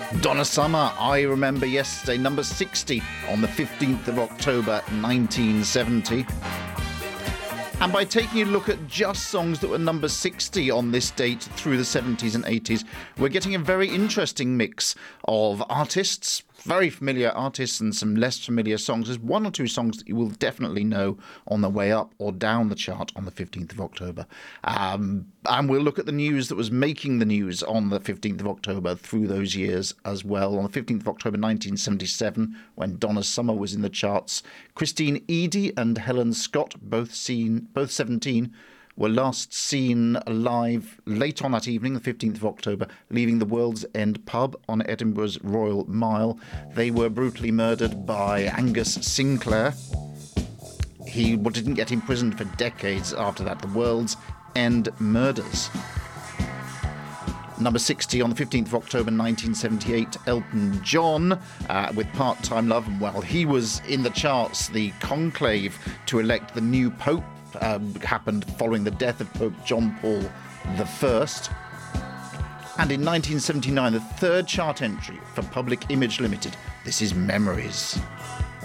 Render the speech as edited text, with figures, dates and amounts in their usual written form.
Donna Summer, I Remember Yesterday, number 60 on the 15th of October 1970. And by taking a look at just songs that were number 60 on this date through the 70s and 80s, we're getting a very interesting mix of artists, very familiar artists, and some less familiar songs. There's one or two songs that you will definitely know on the way up or down the chart on the 15th of October. And we'll look at the news that was making the news on the 15th of October through those years as well. On the 15th of October 1977, when Donna Summer was in the charts, Christine Eady and Helen Scott, both 17, were last seen alive late on that evening, the 15th of October, leaving the World's End pub on Edinburgh's Royal Mile. They were brutally murdered by Angus Sinclair. He didn't get imprisoned for decades after that. The World's End Murders. Number 60 on the 15th of October 1978, Elton John with Part-Time Love. And while he was in the charts, the conclave to elect the new Pope happened following the death of Pope John Paul I. And in 1979, the third chart entry for Public Image Limited, this is Memories.